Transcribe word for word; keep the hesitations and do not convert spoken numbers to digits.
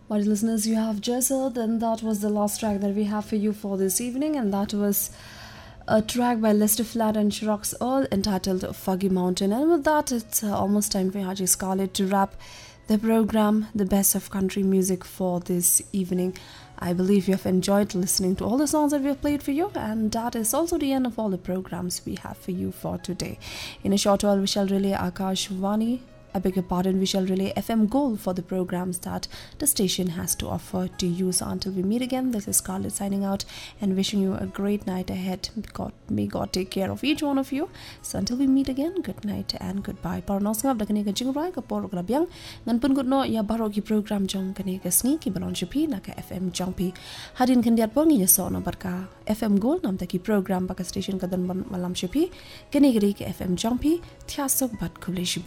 Well, listeners, you have just heard, and that was the last track that we have for you for this evening, and that was a track by Lester Flatt and Shrox Earl entitled Foggy Mountain. And with that, it's uh, almost time for Haji Scarlett to wrap the program, The Best of Country Music, for this evening. I believe you have enjoyed listening to all the songs that we have played for you, and that is also the end of all the programs we have for you for today. In a short while, we shall relay Akash Vani. I beg your pardon, we shall relay F M Gold for the programs that the station has to offer to you. So until we meet again, this is Scarlett signing out and wishing you a great night ahead. God, may God take care of each one of you. So until we meet again, good night and goodbye. Parnos ngab dakani ka jingrai ka por grabyang ngan pun gudno ya baro ki program jong kani ka sngi ki balon chipi na ka F M jongpi hadin kan diat bongi so no barka F M Gold nam taki program ba ka station ka dan malam chipi kani gri ka F M jongpi thiasok bat kublish